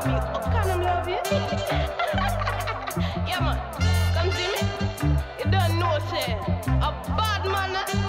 me. How can I love you? Yeah, man. Come see me. You don't know, say. A bad man.